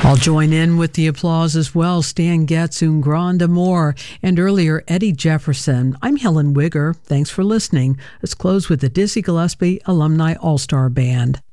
I'll join in with the applause as well. Stan Getz, Un Grand Amour, and earlier Eddie Jefferson. I'm Helen Wigger. Thanks for listening. Let's close with the Dizzy Gillespie Alumni All-Star Band.